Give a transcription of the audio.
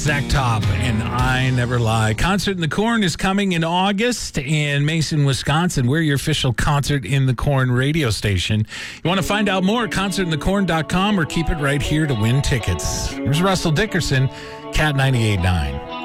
Zach Top and I Never Lie. Concert in the Corn is coming in August in Mason, Wisconsin. We're your official Concert in the Corn radio station. You want to find out more, concertinthecorn.com, or keep it right here to win tickets. Here's Russell Dickerson, Cat 98.9.